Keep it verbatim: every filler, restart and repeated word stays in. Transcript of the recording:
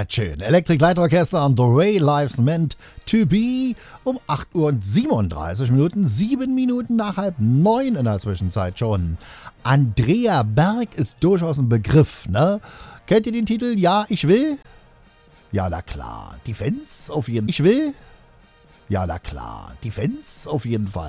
schön. Electric Light Orchestra und The Way Life's Meant to Be um acht Uhr und siebenunddreißig Minuten, sieben Minuten nach halb neun in der Zwischenzeit schon. Andrea Berg ist durchaus ein Begriff, ne? Kennt ihr den Titel Ja, ich will? Ja, na klar. Die Fans auf jeden Fall. Ich will? Ja, na klar. Die Fans auf jeden Fall.